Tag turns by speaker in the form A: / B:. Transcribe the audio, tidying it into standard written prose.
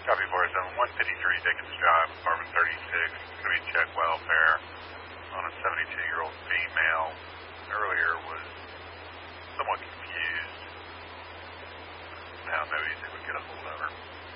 A: Copy 47153 Dickens Drive, apartment 36. It's going to be check welfare on a 72-year-old female. Earlier was somewhat confused. Now nobody's able to get a hold of her.